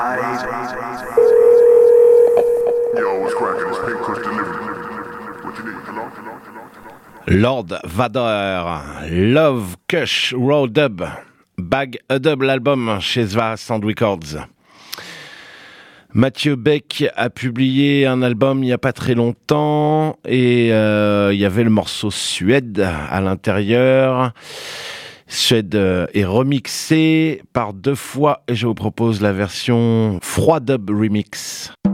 Lord Vader, Love Kush Raw Dub, Bag a Dub, l'album chez Svara Sound Records. Mathieu Beck a publié un album il n'y a pas très longtemps et il y avait le morceau Suède à l'intérieur. Suède est remixé par deux fois et je vous propose la version Froid Dub Remix.